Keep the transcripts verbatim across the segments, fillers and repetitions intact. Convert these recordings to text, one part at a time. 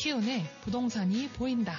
키운의 부동산이 보인다.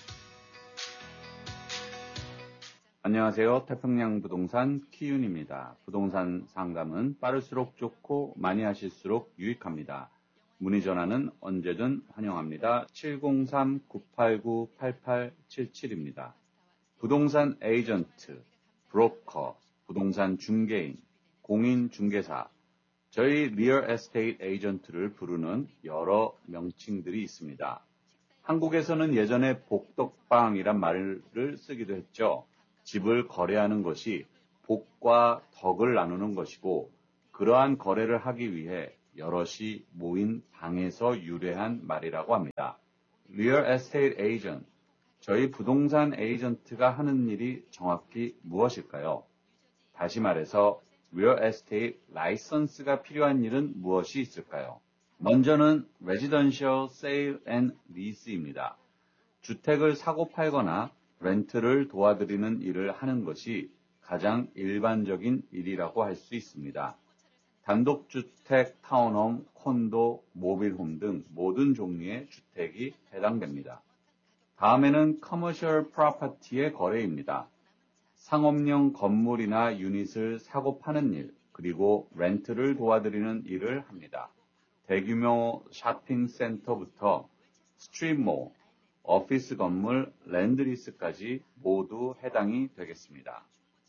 안녕하세요. 태평양 부동산 키윤입니다. 부동산 상담은 빠를수록 좋고 많이 하실수록 유익합니다. 문의 전화는 언제든 환영합니다. 칠공삼 구팔구 팔팔칠칠입니다. 부동산 에이전트, 브로커, 부동산 중개인, 공인중개사, 저희 리얼 에스테이트 에이전트를 부르는 여러 명칭들이 있습니다. 한국에서는 예전에 복덕방이란 말을 쓰기도 했죠. 집을 거래하는 것이 복과 덕을 나누는 것이고 그러한 거래를 하기 위해 여럿이 모인 방에서 유래한 말이라고 합니다. 리얼 에스테이트 에이전트, 저희 부동산 에이전트가 하는 일이 정확히 무엇일까요? 다시 말해서 리얼 에스테이트 라이선스가 필요한 일은 무엇이 있을까요? 먼저는 레지던셜 세일 앤 리스입니다. 주택을 사고 팔거나 렌트를 도와드리는 일을 하는 것이 가장 일반적인 일이라고 할 수 있습니다. 단독주택, 타운홈, 콘도, 모빌홈 등 모든 종류의 주택이 해당됩니다. 다음에는 커머셜 프로퍼티의 거래입니다. 상업용 건물이나 유닛을 사고 파는 일, 그리고 렌트를 도와드리는 일을 합니다. 대규모 쇼핑센터부터 스트릿몰, 오피스 건물, 랜드리스까지 모두 해당이 되겠습니다.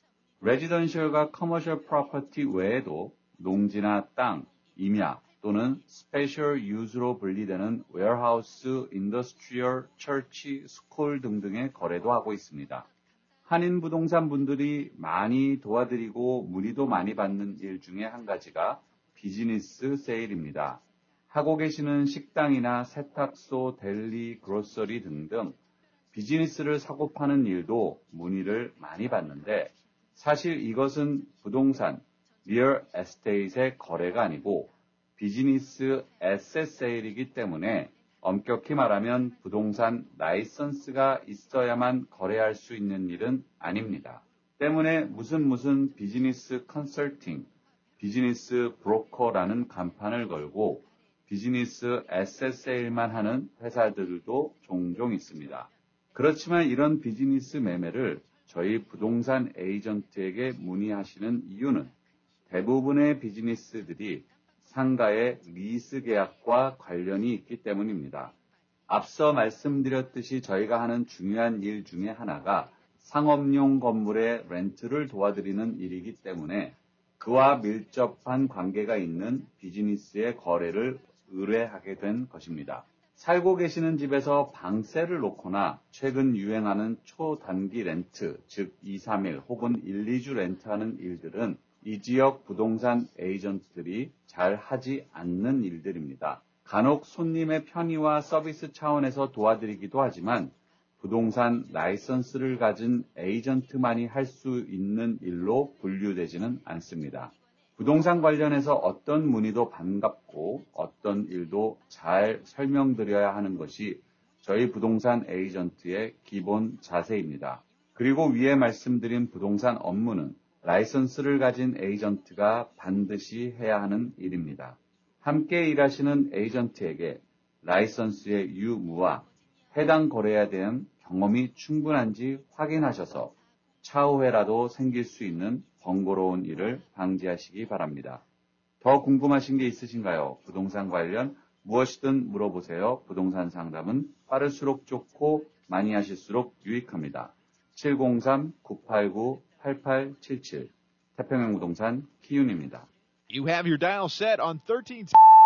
레지던셜과 커머셜 프로퍼티 외에도 농지나 땅, 임야 또는 스페셜 유즈로 분리되는 웨어하우스, 인더스트리얼, 처치, 스쿨 등등의 거래도 하고 있습니다. 한인 부동산 분들이 많이 도와드리고 문의도 많이 받는 일 중에 한 가지가 비즈니스 세일입니다. 하고 계시는 식당이나 세탁소, 델리, 그로서리 등등 비즈니스를 사고 파는 일도 문의를 많이 받는데 사실 이것은 부동산, 리얼 에스테이트의 거래가 아니고 비즈니스 에셋 세일이기 때문에 엄격히 말하면 부동산 라이선스가 있어야만 거래할 수 있는 일은 아닙니다. 때문에 무슨 무슨 비즈니스 컨설팅, 비즈니스 브로커라는 간판을 걸고 비즈니스 에셋 세일만 하는 회사들도 종종 있습니다. 그렇지만 이런 비즈니스 매매를 저희 부동산 에이전트에게 문의하시는 이유는 대부분의 비즈니스들이 상가의 리스 계약과 관련이 있기 때문입니다. 앞서 말씀드렸듯이 저희가 하는 중요한 일 중에 하나가 상업용 건물의 렌트를 도와드리는 일이기 때문에 그와 밀접한 관계가 있는 비즈니스의 거래를 의뢰하게 된 것입니다. 살고 계시는 집에서 방세를 놓거나 최근 유행하는 초단기 렌트, 즉 이, 삼 일 혹은 일, 이 주 렌트하는 일들은 이 지역 부동산 에이전트들이 잘 하지 않는 일들입니다. 간혹 손님의 편의와 서비스 차원에서 도와드리기도 하지만 부동산 라이선스를 가진 에이전트만이 할 수 있는 일로 분류되지는 않습니다. 부동산 관련해서 어떤 문의도 반갑고 어떤 일도 잘 설명드려야 하는 것이 저희 부동산 에이전트의 기본 자세입니다. 그리고 위에 말씀드린 부동산 업무는 라이선스를 가진 에이전트가 반드시 해야 하는 일입니다. 함께 일하시는 에이전트에게 라이선스의 유무와 해당 거래에 대한 경험이 충분한지 확인하셔서 차후에라도 생길 수 있는 번거로운 일을 방지하시기 바랍니다. 더 궁금하신 게 있으신가요? 부동산 관련 무엇이든 물어보세요. 부동산 상담은 빠를수록 좋고 많이 하실수록 유익합니다. 칠공삼 구팔구 팔팔칠칠 태평양 부동산 키윤입니다. You have your dial set on thirteen